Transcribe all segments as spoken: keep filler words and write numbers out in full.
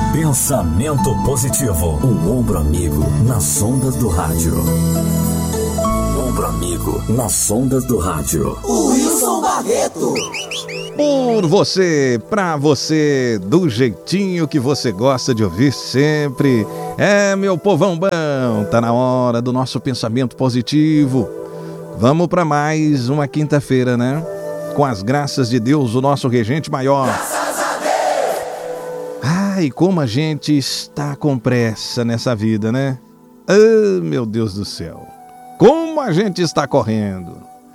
Pensamento positivo, o ombro amigo nas ondas do rádio. Ombro amigo nas ondas do rádio. O Wilson Barreto. Por você, pra você, do jeitinho que você gosta de ouvir sempre. É, meu povão bom, tá na hora do nosso pensamento positivo. Vamos pra mais uma quinta-feira, né? Com as graças de Deus, o nosso regente maior. Graças a Deus! Ai, como a gente está com pressa nessa vida, né? Ah, meu Deus do céu. Como a gente está correndo.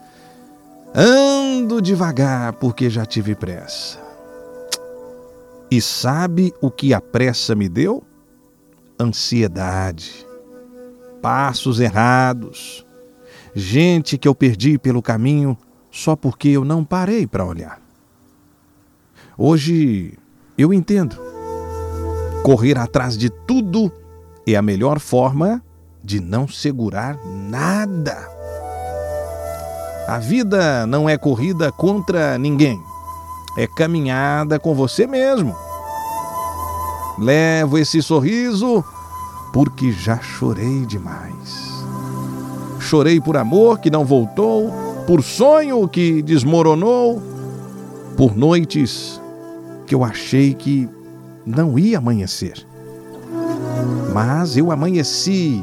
Ando devagar porque já tive pressa. E sabe o que a pressa me deu? Ansiedade. Passos errados. Gente que eu perdi pelo caminho só porque eu não parei para olhar. Hoje eu entendo. Correr atrás de tudo é a melhor forma de não segurar nada. A vida não é corrida contra ninguém. É caminhada com você mesmo. Levo esse sorriso porque já chorei demais. Chorei por amor que não voltou, por sonho que desmoronou, por noites que eu achei que não ia amanhecer. Mas eu amanheci.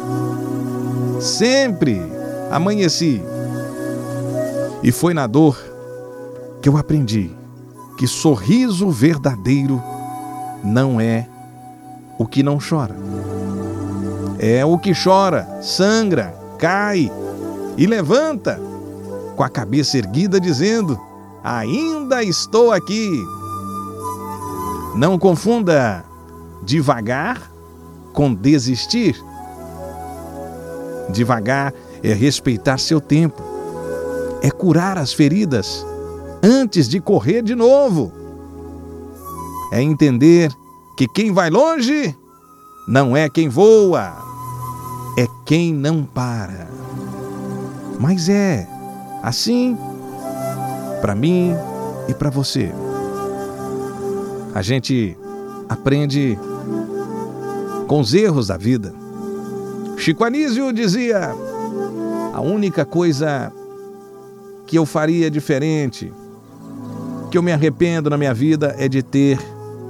Sempre amanheci. E foi na dor que eu aprendi que sorriso verdadeiro não é o que não chora. É o que chora, sangra, cai e levanta com a cabeça erguida dizendo: ainda estou aqui. Não confunda devagar com desistir. Devagar é respeitar seu tempo. É curar as feridas antes de correr de novo. É entender que quem vai longe não é quem voa, é quem não para. Mas é assim para mim e para você. A gente aprende com os erros da vida. Chico Anísio dizia: a única coisa que eu faria diferente, que eu me arrependo na minha vida, é de ter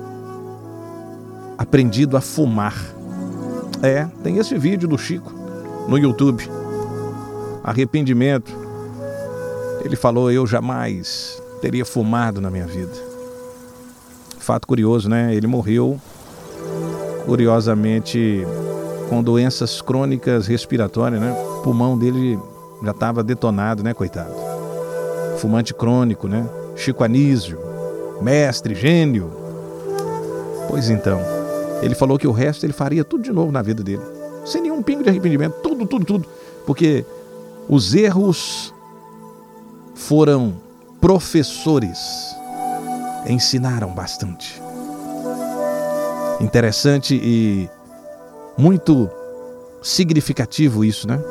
aprendido a fumar. É, tem esse vídeo do Chico no YouTube. Arrependimento. Ele falou: eu jamais teria fumado na minha vida. Fato curioso, né? Ele morreu, curiosamente, com doenças crônicas respiratórias, né? O pulmão dele já estava detonado, né, coitado? Fumante crônico, né? Chico Anísio, mestre, gênio. Pois então, ele falou que o resto ele faria tudo de novo na vida dele, sem nenhum pingo de arrependimento, tudo, tudo, tudo, porque os erros foram professores, ensinaram bastante. Interessante e muito significativo isso, né?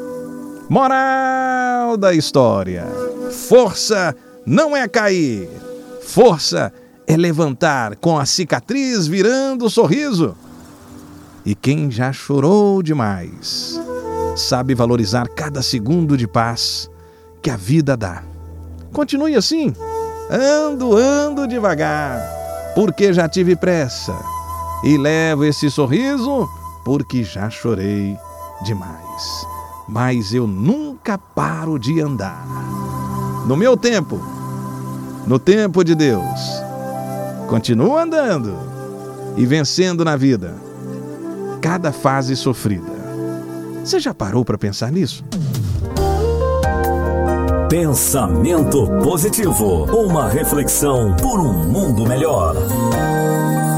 Moral da história: força não é cair, força é levantar com a cicatriz virando sorriso. E quem já chorou demais sabe valorizar cada segundo de paz que a vida dá. Continue assim, ando, ando devagar, porque já tive pressa, e levo esse sorriso porque já chorei demais. Mas eu nunca paro de andar. No meu tempo, no tempo de Deus, continuo andando e vencendo na vida cada fase sofrida. Você já parou para pensar nisso? Pensamento positivo, uma reflexão por um mundo melhor.